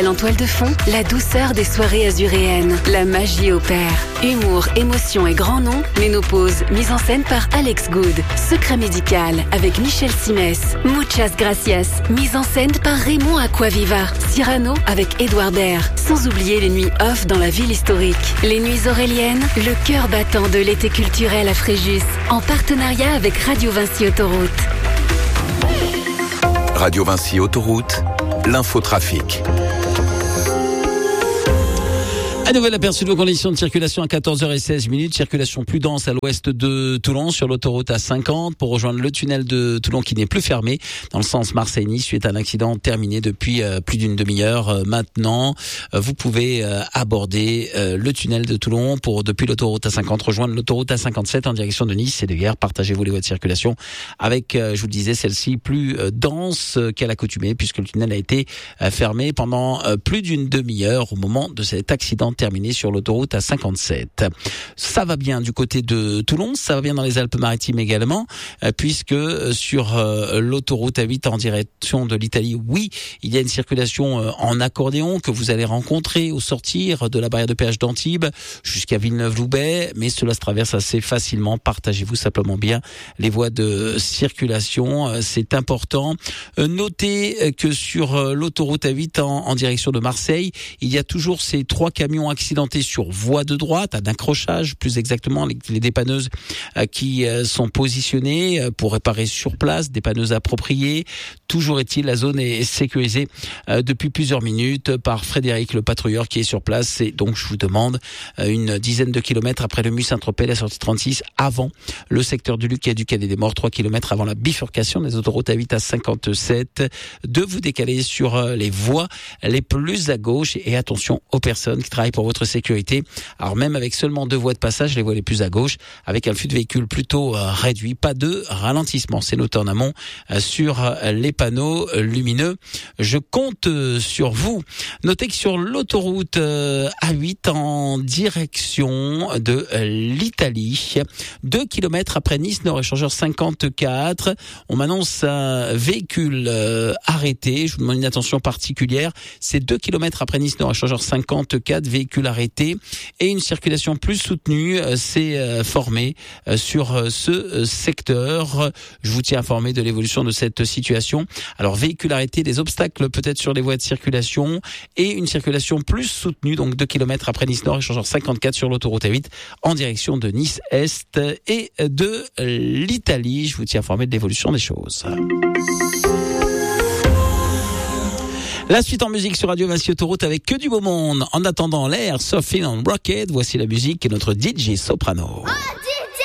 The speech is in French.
En toile de fond, la douceur des soirées azuréennes, la magie opère. Humour, émotion et grand nom, Ménopause, mise en scène par Alex Good. Secret médical avec Michel Simès. Muchas gracias, mise en scène par Raymond Aquaviva. Cyrano avec Édouard Baird. Sans oublier les nuits off dans la ville historique. Les nuits auréliennes, le cœur battant de l'été culturel à Fréjus. En partenariat avec Radio Vinci Autoroute. Radio Vinci Autoroute, l'infotrafic. Un nouvel aperçu de vos conditions de circulation à 14h16. Circulation plus dense à l'ouest de Toulon sur l'autoroute A50 pour rejoindre le tunnel de Toulon qui n'est plus fermé dans le sens Marseille-Nice suite à un accident terminé depuis plus d'une demi-heure maintenant. Vous pouvez aborder le tunnel de Toulon pour depuis l'autoroute A50 rejoindre l'autoroute A57 en direction de Nice et de hier. Partagez-vous les voies de circulation avec, je vous le disais, celle-ci plus dense qu'à l'accoutumée puisque le tunnel a été fermé pendant plus d'une demi-heure au moment de cet accident terminé sur l'autoroute A57. Ça va bien du côté de Toulon, ça va bien dans les Alpes-Maritimes également, puisque sur l'autoroute A8 en direction de l'Italie, oui, il y a une circulation en accordéon que vous allez rencontrer au sortir de la barrière de péage d'Antibes jusqu'à Villeneuve-Loubet, mais cela se traverse assez facilement. Partagez-vous simplement bien les voies de circulation, c'est important. Notez que sur l'autoroute A8 en direction de Marseille, il y a toujours ces 3 camions accidentés sur voie de droite, un accrochage, plus exactement les dépanneuses qui sont positionnées pour réparer sur place, dépanneuses appropriées. Toujours est-il, la zone est sécurisée depuis plusieurs minutes par Frédéric, le patrouilleur qui est sur place. Et donc, je vous demande une dizaine de kilomètres après le Mu-Saint-Tropez, la sortie 36, avant le secteur du Luc et du Cadet des Morts, 3 kilomètres avant la bifurcation des autoroutes A8 à 57, de vous décaler sur les voies les plus à gauche et attention aux personnes qui travaillent pour votre sécurité. Alors même avec seulement 2 voies de passage, les voies les plus à gauche, avec un flux de véhicules plutôt réduit, pas de ralentissement. C'est noté en amont sur les panneaux lumineux. Je compte sur vous. Notez que sur l'autoroute A8 en direction de l'Italie, 2 kilomètres après Nice Nord, échangeur 54, on m'annonce un véhicule arrêté. Je vous demande une attention particulière. C'est 2 kilomètres après Nice Nord, échangeur 54, véhicule arrêté et une circulation plus soutenue s'est formée sur ce secteur. Je vous tiens informé de l'évolution de cette situation. Alors véhicule arrêté, des obstacles peut-être sur les voies de circulation et une circulation plus soutenue, donc 2 km après Nice Nord, échangeur 54 sur l'autoroute A8 en direction de Nice Est et de l'Italie. Je vous tiens informé de l'évolution des choses. La suite en musique sur Radio Vinci Autoroute avec que du beau monde. En attendant l'air, Surfing on Rocket, voici la musique et notre DJ Soprano.